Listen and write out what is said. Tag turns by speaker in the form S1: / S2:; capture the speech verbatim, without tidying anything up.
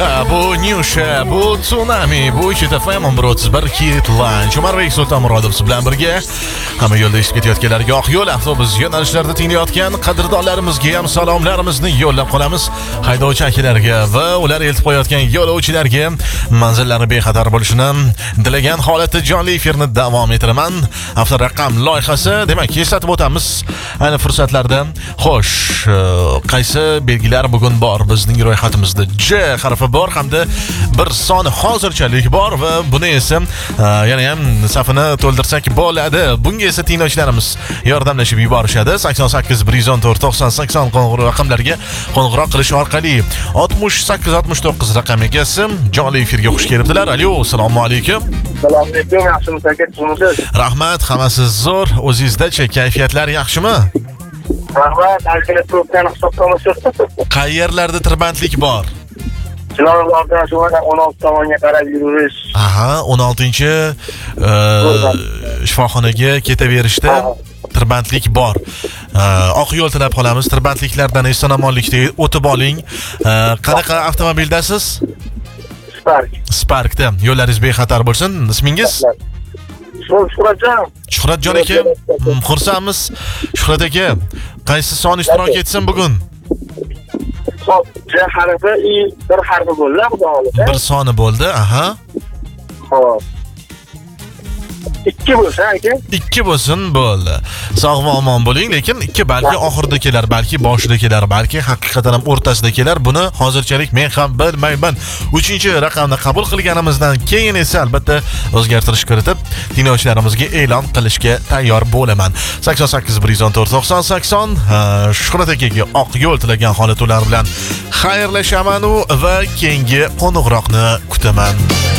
S1: Yoka, bu Nyusha, bu Tsunami, bu Hit F M bir o'ttiz bir Hit Lunch. Umarбек Sultonmurodov siz bilan birga. Hamma yo'lda ishib ketayotganlarga oq yo'l avtobus yo'nalishlarida tinglayotgan qadrdonlarimizga ham salomlarimizni yo'llab qolamiz. Haydovchi akalarga va ular eltib qo'yayotgan yo'lovchilarga manzillarni bexatar bo'lishini dilagan holatda jonli efirni davom ettiraman. Hafta raqam loyihasi, demak, eslatib o'tamiz ayni fursatlarda. Xo'sh, qaysi belgilar bugun bor bizning ro'yxatimizda? J harfi bor hamda bir son hozirchalik bor va buni esa yana ham safini to'ldirsak bo'ladi. Bunga esa tinglovchilarimiz yordamlashib yuborishadi. sakson sakkiz bir yuz o'n to'rt to'qson sakson qo'ng'iroq raqamlariga qo'ng'iroq qilish orqali oltmish sakkiz oltmish to'qqiz raqam egasi jonli efirga xush kelibdilar. Alo, assalomu alaykum.
S2: Assalomu alaykum, yaxshimisiz aka, sizmisiz?
S1: Rahmat, hammasi zo'r. O'zingizda-chi, kayfiyatlar yaxshimi?
S2: Rahmat, alkali probkani hisoblamoqchi.
S1: Qayerlarda tirbandlik bor?
S2: Chilonzordan shumada o'n olti tomonga qarab yurish.
S1: Aha, o'n oltinchi shifoxonaga ketaverishda tirbandlik bor. Oq yo'l tilab qolamiz. Tirbandliklardan eson-omonlikda o'tib oling. Qanaqa avtomobildasiz?
S2: Spark.
S1: Sparkda. Yo'llaringiz bexatar bo'lsin. Ismingiz?
S2: Shuhratjon.
S1: Shuhratjon aka, xursandmiz. Shuhrat aka, qaysi son ishtirok etsin bugun?
S2: Xo'p, J harfi i bir harfi bo'ldi, xudo xolisa.
S1: Bir soni bo'ldi, aha.
S2: Xo'p. ikki bo'lsa aka?
S1: ikki bo'lsin, bo'ldi. Sog' va omon bo'ling, lekin ikki balki oxirida kelar, balki boshida kelar, balki haqiqatan ham o'rtasida kelar. Buni hozirchalik men ham bilmayman. uchinchi raqamni qabul qilganimizdan keyin esa albatta o'zgartirish kiritib, tinglovchilarimizga e'lon qilishga tayyor bo'laman. sakson sakkiz bir yuz o'n to'rt to'qson sakson Shuhrat akaga oq yo'l tilagan holat ular bilan xayrlashaman va keyingi qo'ng'iroqni kutaman.